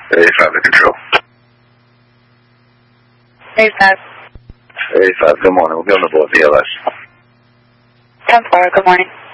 85 to control. 85. 85, good morning. We'll be on the board, BLS. 10-4, good morning.